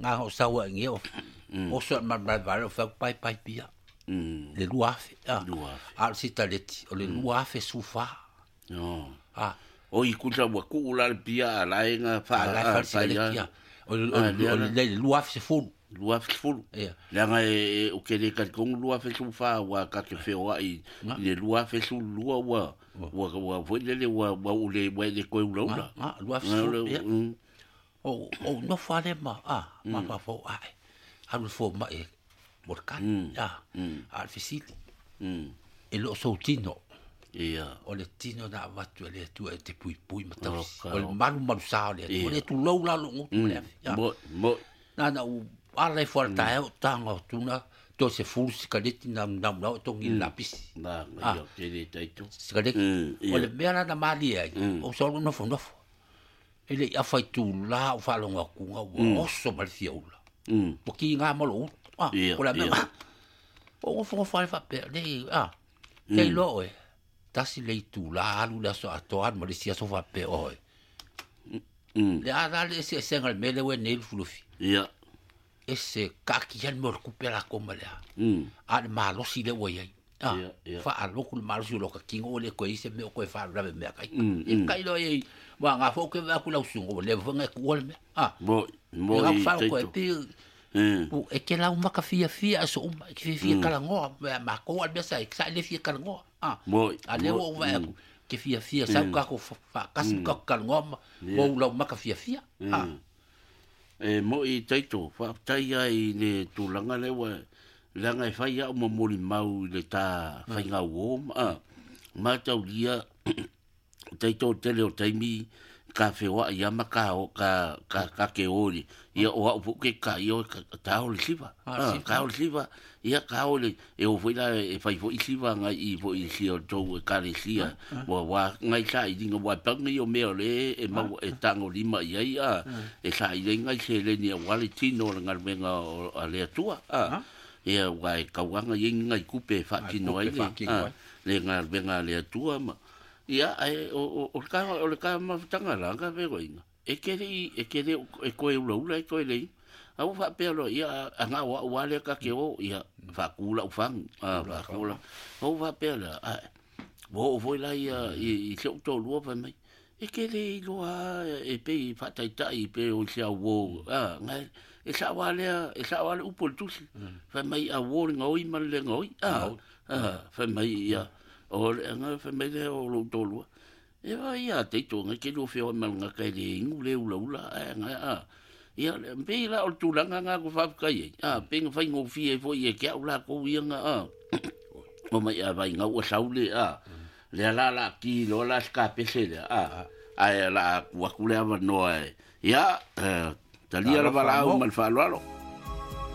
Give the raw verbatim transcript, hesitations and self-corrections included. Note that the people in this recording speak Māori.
nga ho sa wa ngi o o so ma ma va fa pai pai pia le luafe ah al sitaleti o le luafe sufa no ah o i kuta wa ku la pia la nga fa la fa sitaleti o le luafe se fu luafe fu la nga o ke le ka kong luafe sufa wa ka ke fe wa i le luafe su lua wa wa wa vo le wa wa u le wa le ko lo la ah luafe su o o no fa le ma ah ma fa fo ai al fo ma e morkan ya al fisili e lo so tino ia o le tino na watu le tu e te pui pui ma tau o le manu manu sa le o le tu lo la lo le ya mo mo na na u ale fo ta e tanga tu na to se ful si kadeti na na na to ngi lapis na yo te le taito si kadeti o le mera na mali e o so no fo no fo ele ia fai tu la o fa lo ku nga o so mal fiola mm porque nga mo lo ah o la mema o fo fa fa pe le ah le lo e tasi le tu la lu la so ato an mo le sia so fa pe o mm le ada le se se ngal mele we nel fulufi ia ese kaki jan mo recupera como le mm al malo si le voy ah fa a lo ku malo si lo ka kingo le ko ise me ko fa la me kai e kai lo e wa nga fo ke va ku la usungo le vonga ku me ah mo mo i fa ko pe o e ke la uma ka fia fia so uma ke fia kala ngo ma ko al besa e sa le fia kala ngo ah mo ale o va ke fia fia sa ka ko fa ka ka kala ngo mo la uma ka fia fia ah e mo i taito fa tai ai le tulanga le wa langa e fai a mo moli mau le ta fai nga wo ah ma tau dia taito tele o taimi ka fe wa ya maka o ka ka ka ke ori ia o o ke ka io ta o siva ka o siva ia ka o le e o foi la e fai foi siva nga i foi si o to ka le sia wa wa ngai sa i dinga wa pa ngi o me le e ma e tango lima ia ia e sa i ngai se le ni wa le tino nga venga a le tua ah ia wa ka wa ngai ngai kupe fa tino ai le nga venga le tua ma ia ai o o ka o le ka ma tanga la ka ve goinga e kere e kere e ko e lo la ko le au fa pero ia nga wa wa le ka ke o ia fa kula u fang a fa kula o fa pero a wo vo la ia i se to lo fa mai e kere lo a e pe fa tai tai pe o sia wo a nga e sa wa le e sa wa le u pol tu fa mai a wo ngoi man le ngoi a fa mai ia o nga fa me le o lo tolu e va ia te to nga ke lo fe o mal nga ka le ngu le u la nga a ia pe la o tu la nga ko fa ka ye a pe nga fa ngo fi e fo ye ke u la ko ia nga a o mai a va nga o sa u le a le la la ki lo la ska pe se le a a la wa ku le va no ia ta lia la va la mal fa lo